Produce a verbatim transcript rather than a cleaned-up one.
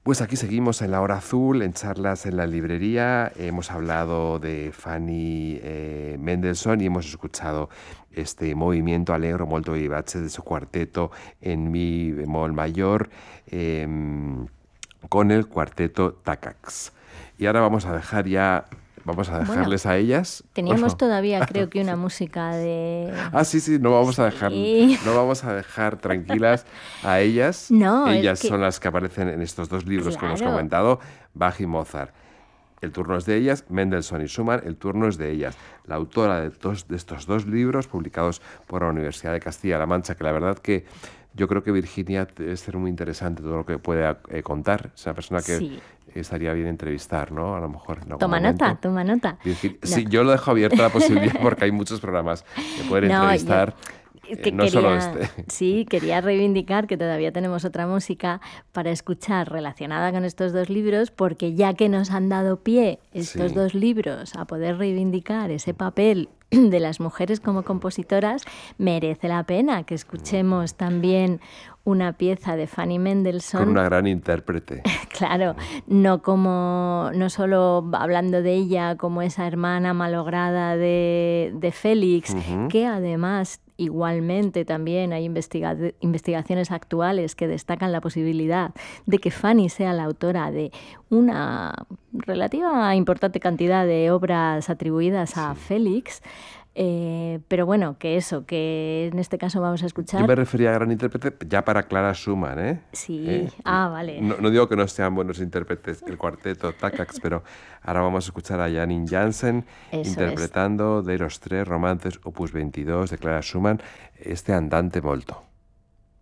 Pues aquí seguimos en La Hora Azul, en Charlas en la Librería. Hemos hablado de Fanny eh, Mendelssohn y hemos escuchado este movimiento allegro molto vivace de su cuarteto en mi bemol mayor eh, con el cuarteto Takacs. Y ahora vamos a dejar ya... Vamos a dejarles bueno, a ellas. Teníamos todavía, creo que una música de... Ah, sí, sí, no vamos sí. a dejar, no vamos a dejar tranquilas a ellas. No, ellas es que... son las que aparecen en estos dos libros claro. que hemos comentado, Bach y Mozart. El turno es de ellas, Mendelssohn y Schumann, el turno es de ellas. La autora de, dos, de estos dos libros, publicados por la Universidad de Castilla-La Mancha, que la verdad que yo creo que Virginia debe ser muy interesante todo lo que puede eh, contar. Es una persona que sí. estaría bien entrevistar, ¿no? A lo mejor en algún Toma momento. nota, toma nota. Virginia, no. Sí, yo lo dejo abierta la posibilidad porque hay muchos programas que poder no, entrevistar. Yo... Que eh, no quería, solo este. Sí, quería reivindicar que todavía tenemos otra música para escuchar relacionada con estos dos libros, porque ya que nos han dado pie estos Sí. dos libros a poder reivindicar ese papel de las mujeres como compositoras, merece la pena que escuchemos también una pieza de Fanny Mendelssohn. Con una gran intérprete. Claro, no como no solo hablando de ella como esa hermana malograda de, de Félix, uh-huh. que además igualmente también hay investiga- investigaciones actuales que destacan la posibilidad de que Fanny sea la autora de una relativa importante cantidad de obras atribuidas a sí. Félix. Eh, pero bueno, que eso, que en este caso vamos a escuchar... Yo me refería a gran intérprete ya para Clara Schumann, ¿eh? Sí, ¿Eh? ah, vale. No, no digo que no sean buenos intérpretes el cuarteto Takacs, pero ahora vamos a escuchar a Janine Jansen eso interpretando es. de los tres romances opus veintidós de Clara Schumann, este Andante molto.